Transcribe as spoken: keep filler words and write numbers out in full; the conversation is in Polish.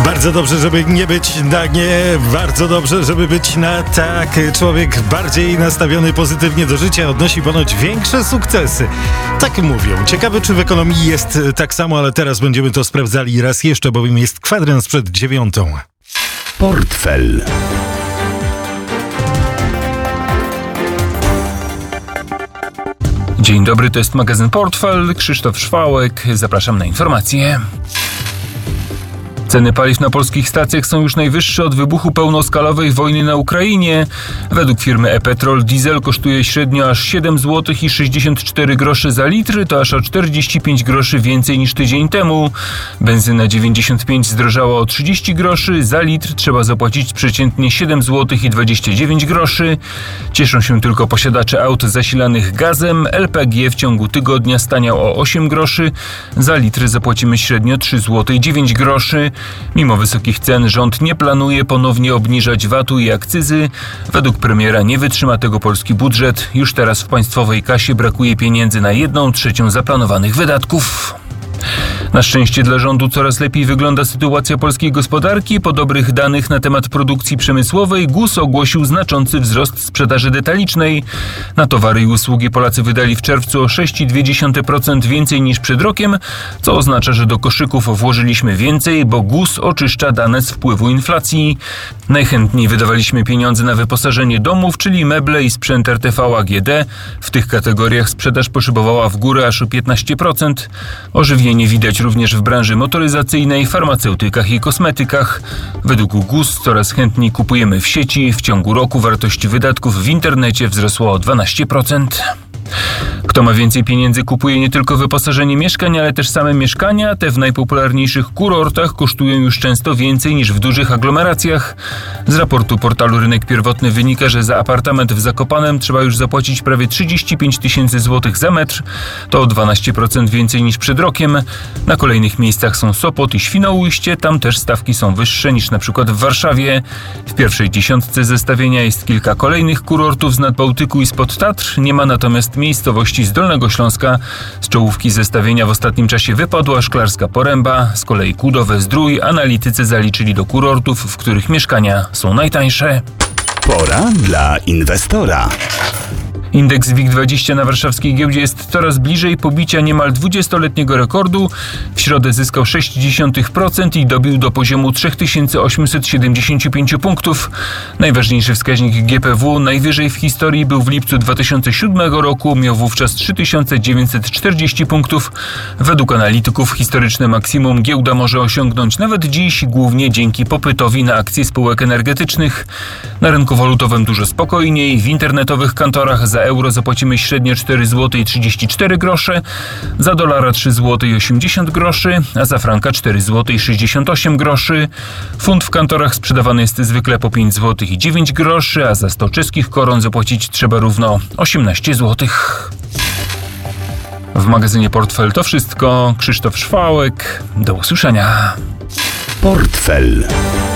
Bardzo dobrze, żeby nie być na nie, bardzo dobrze, żeby być na tak. Człowiek bardziej nastawiony pozytywnie do życia odnosi ponoć większe sukcesy. Tak mówią. Ciekawe, czy w ekonomii jest tak samo, ale teraz będziemy to sprawdzali raz jeszcze, bowiem jest kwadrans przed dziewiątą. Portfel. Dzień dobry, to jest magazyn Portfel. Krzysztof Szwałek. Zapraszam na informacje. Ceny paliw na polskich stacjach są już najwyższe od wybuchu pełnoskalowej wojny na Ukrainie. Według firmy e-Petrol diesel kosztuje średnio aż siedem złotych i sześćdziesiąt cztery grosze za litr, to aż o czterdzieści pięć groszy więcej niż tydzień temu. Benzyna dziewięćdziesiąt pięć zdrożała o trzydzieści groszy, za litr trzeba zapłacić przeciętnie siedem złotych i dwadzieścia dziewięć groszy. Cieszą się tylko posiadacze aut zasilanych gazem. L P G w ciągu tygodnia staniał o osiem groszy, za litr zapłacimy średnio trzy złote i dziewięć groszy. Mimo wysokich cen rząd nie planuje ponownie obniżać vatu i akcyzy. Według premiera nie wytrzyma tego polski budżet. Już teraz w państwowej kasie brakuje pieniędzy na jedną trzecią zaplanowanych wydatków. Na szczęście dla rządu coraz lepiej wygląda sytuacja polskiej gospodarki. Po dobrych danych na temat produkcji przemysłowej G U S ogłosił znaczący wzrost sprzedaży detalicznej. Na towary i usługi Polacy wydali w czerwcu o sześć przecinek dwie dziesiąte procent więcej niż przed rokiem, co oznacza, że do koszyków włożyliśmy więcej, bo G U S oczyszcza dane z wpływu inflacji. Najchętniej wydawaliśmy pieniądze na wyposażenie domów, czyli meble i sprzęt R T V A G D. W tych kategoriach sprzedaż poszybowała w górę aż o piętnaście procent. Ożywienie widać również w branży motoryzacyjnej, farmaceutykach i kosmetykach. Według G U S coraz chętniej kupujemy w sieci. W ciągu roku wartość wydatków w internecie wzrosła o dwanaście procent. Kto ma więcej pieniędzy, kupuje nie tylko wyposażenie mieszkań, ale też same mieszkania. Te w najpopularniejszych kurortach kosztują już często więcej niż w dużych aglomeracjach. Z raportu portalu Rynek Pierwotny wynika, że za apartament w Zakopanem trzeba już zapłacić prawie trzydzieści pięć tysięcy złotych za metr. To o dwanaście procent więcej niż przed rokiem. Na kolejnych miejscach są Sopot i Świnoujście. Tam też stawki są wyższe niż na przykład w Warszawie. W pierwszej dziesiątce zestawienia jest kilka kolejnych kurortów z Nadbałtyku i spod Tatr. Nie ma natomiast miejscowości z Dolnego Śląska. Z czołówki zestawienia w ostatnim czasie wypadła Szklarska Poręba, z kolei Kudowe Zdrój analitycy zaliczyli do kurortów, w których mieszkania są najtańsze. Pora dla inwestora. Indeks WIG dwadzieścia na warszawskiej giełdzie jest coraz bliżej pobicia niemal dwudziestoletniego rekordu. W środę zyskał sześć przecinek sześć procent i dobił do poziomu trzy tysiące osiemset siedemdziesiąt pięć punktów. Najważniejszy wskaźnik G P W najwyżej w historii był w lipcu dwa tysiące siódmego roku, miał wówczas trzy tysiące dziewięćset czterdzieści punktów. Według analityków historyczne maksimum giełda może osiągnąć nawet dziś, głównie dzięki popytowi na akcje spółek energetycznych. Na rynku walutowym dużo spokojniej, w internetowych kantorach za euro zapłacimy średnio cztery złote i trzydzieści cztery grosze, za dolara trzy złote i osiemdziesiąt groszy, a za franka cztery złote i sześćdziesiąt osiem groszy. Funt w kantorach sprzedawany jest zwykle po pięć złotych i dziewięć groszy, a za sto czeskich koron zapłacić trzeba równo osiemnaście złotych. W magazynie Portfel to wszystko. Krzysztof Szwałek. Do usłyszenia. Portfel.